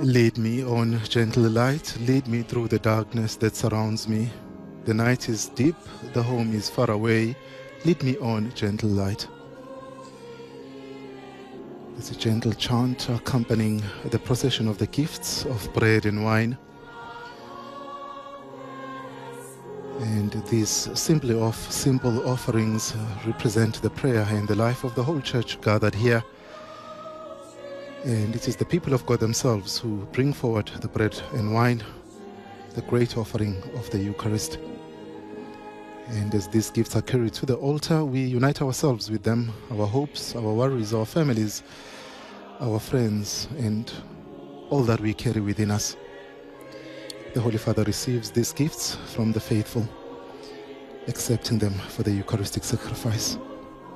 Lead me on, gentle light, lead me through the darkness that surrounds me. The night is deep, the home is far away. Lead me on, gentle light. There's a gentle chant accompanying the procession of the gifts of bread and wine. And these simple offerings represent the prayer and the life of the whole church gathered here. And it is the people of God themselves who bring forward the bread and wine, the great offering of the Eucharist. And as these gifts are carried to the altar, we unite ourselves with them, our hopes, our worries, our families, our friends, and all that we carry within us. The Holy Father receives these gifts from the faithful, accepting them for the Eucharistic sacrifice.